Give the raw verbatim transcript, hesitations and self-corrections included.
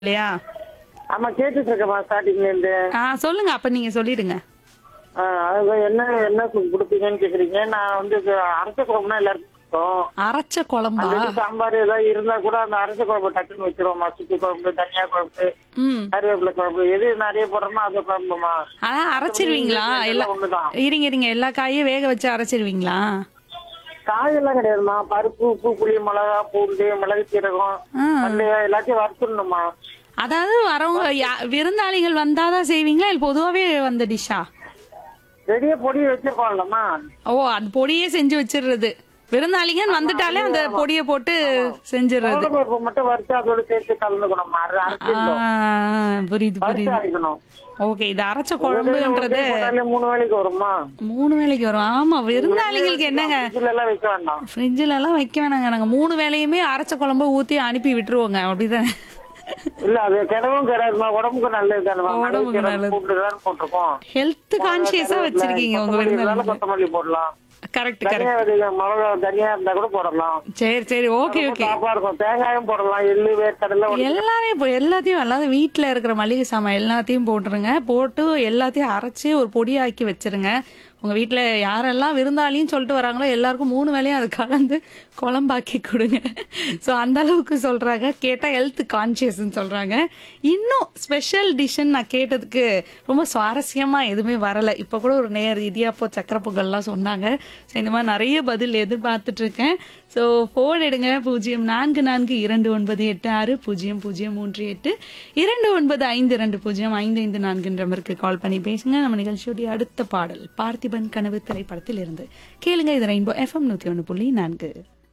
இல்லையா? ஆமா கேட்டுட்டு இருக்கேம்மா ஸ்டார்டிங்ல இருந்து. ஆ சொல்லுங்க. அப்ப நீங்க சொல்லிடுங்க. ஆ, அது என்ன என்ன கு- கொடுப்பீங்கன்னு கேக்குறீங்க. நான் வந்து இது அரைச்ச குழம்புனா எல்லாருக்கும் பிடிக்கும். அரைச்ச குழம்பா? அந்த இது சாம்பார் ஏதாவது இருந்தா கூட அந்த அரைச்ச குழம்பு டக்குன்னு வச்சிருவோம்மா. சுத்தி குழம்பு, தனியா குழம்பு, ம். கருவேப்பிலை குழம்பு, எது நிறைய போடுறோமோ அது குழம்புமா. ஆனா அரைச்சிருவீங்களா? எல்லா எல்லாம் ஒண்ணுதான். இருங்க இருங்க எல்லா காயும் வேக வச்சு அரைச்சிருவீங்களா? காயெல்லாம் கிடையாதுமா. பருப்பு, உப்பு, புளி, மிளகா, பூண்டு, மிளகு, சீரகம், ஆ. வெந்தயம் எல்லாத்தையும் வறுத்துடணுமா. அதாவது வரவங்க யா- விருந்தாளிகள் வந்தாதான் செய்வீங்களா இல்ல பொதுவாவே வந்த டிஷ்ஷா? ரெடியா பொடி வச்சிருக்கோம்லம்மா. ஓ, அந்த பொடியே செஞ்சு வச்சிடுறது. விருந்தாளிங்க வந்துட்டாலே அந்த பொடியை போட்டு செஞ்சிடுறது. பருப்பு மட்டும் வறுத்து அதோட சேர்த்து கலந்துக்கணும்மா. அது ஆ, அரைச்சிடணும். புரியுது வறுத்து புரியுது. அரைக்கணும். ஓகே, இது அரைச்ச குழம்புன்றது போட்டாலே மூணு வேளைக்கு வருமா. மூணு வேளைக்கு வரும். ஆமா, விருந்தாளிங்களுக்கு என்னங்க இதுல எல்லாம் வைக்க வேண்டாம். ஃப்ரிட்ஜில எல்லாம் வைக்க வேணாங்க. நாங்க மூணு வேளையுமே அரைச்ச குழம்பு ஊத்தி அனுப்பி விட்டுருவோங்க. அப்படிதானே? இல்ல அது கிடவும் கிடாதுமா. உடம்புக்கு நல்லது தானே. உடம்புக்கு நல்லது. போட்டுதான் போட்டிருக்கோம். ஹெல்த் கான்சியஸா வச்சிருக்கீங்க உங்க கொத்தமல்லி இருந்தாலும் விருந்தாளிங்க. கொத்தமல்லி போடலாம். கரெக்ட் தனியா கரெக்ட். விதைங்க, மிளகா தனியா இருந்தா கூட போடலாம். சரி சரி, ஓகே ஓகே. சாப்பா இருக்கும். தேங்காயும் போடலாம். எள்ளு, வேர்க்கடலை ஒண்ணு. எல்லாரையும் இப்போ எல்லாத்தையும் எல்லாரும் வீட்டில் இருக்கிற மளிகை சாமான் எல்லாத்தையும் போட்டுருங்க. போட்டு எல்லாத்தையும் அரைச்சி ஒரு பொடியாக்கி வச்சிருங்க. உங்க வீட்டில் யாரெல்லாம் விருந்தாளின்னு சொல்லிட்டு வராங்களோ எல்லாருக்கும் மூணு வேளையும் அது கலந்து குழம்பாக்கி கொடுங்க. ஸோ அந்த அளவுக்கு சொல்றாங்க. கேட்டால் ஹெல்த் கான்சியஸ்ன்னு சொல்றாங்க. இன்னும் ஸ்பெஷல் டிஷ்ஷுன்னு நான் கேட்டதுக்கு ரொம்ப சுவாரஸ்யமா எதுவுமே வரல. இப்போ கூட ஒரு நேர் இடியாப்போ சக்கரை பொங்கல்லாம் சொன்னாங்க. ஸோ இந்த மாதிரி நிறைய பதில் எதிர்பார்த்துட்டு இருக்கேன். ஸோ ஃபோன் எடுங்க. பூஜ்ஜியம் நான்கு நான்கு இரண்டு ஒன்பது எட்டு ஆறு பூஜ்ஜியம் பூஜ்ஜியம் மூன்று எட்டு இரண்டு ஒன்பது ஐந்து இரண்டு பூஜ்ஜியம் ஐந்து ஐந்து நான்குன்ற நம்பருக்கு கால் பண்ணி பேசுங்க. நம்ம நிகழ்ச்சியுடைய அடுத்த பாடல் பார்த்திபன் கனவு திரைப்படத்தில் இருந்து கேளுங்க. இது ரெயின்போ எஃப்எம் நூத்தி ஒன்று புள்ளி நான்கு.